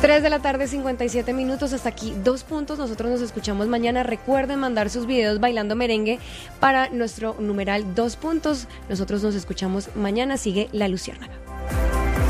3 de la tarde, 57 minutos, hasta aquí 2 puntos. Nosotros nos escuchamos mañana. Recuerden mandar sus videos bailando merengue para nuestro numeral 2 puntos. Nosotros nos escuchamos mañana. Sigue La Luciérnaga.